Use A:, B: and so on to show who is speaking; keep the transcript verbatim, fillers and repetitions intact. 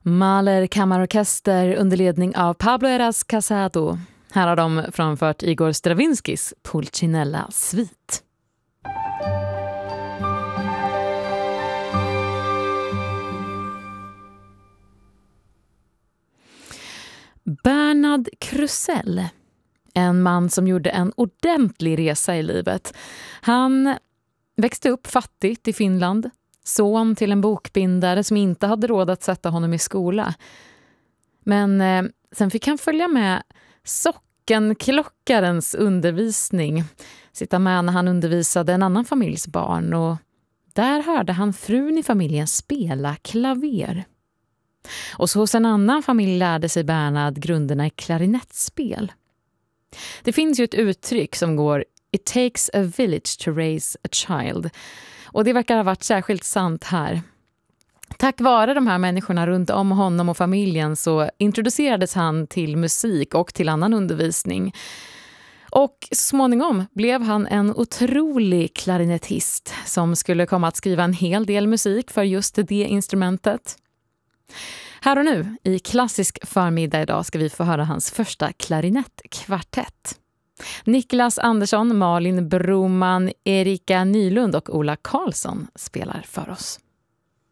A: Mahler kammarorkester under ledning av Pablo Heras Casado. Här har de framfört Igor Stravinskys Pulcinella Svit. Bernard Krusell, en man som gjorde en ordentlig resa i livet. Han växte upp fattigt i Finland, son till en bokbindare som inte hade råd att sätta honom i skola. Men eh, sen fick han följa med sockenklockarens undervisning, sitta med när han undervisade en annan familjs barn, och där hörde han frun i familjen spela klaver. Och så hos en annan familj lärde sig Bernard grunderna i klarinettspel. Det finns ju ett uttryck som går "It takes a village to raise a child", och det verkar ha varit särskilt sant här. Tack vare de här människorna runt om honom och familjen så introducerades han till musik och till annan undervisning. Och så småningom blev han en otrolig klarinettist som skulle komma att skriva en hel del musik för just det instrumentet. Här och nu, i klassisk förmiddag idag, ska vi få höra hans första klarinettkvartett. Niklas Andersson, Malin Broman, Erika Nylund och Ola Karlsson spelar för oss.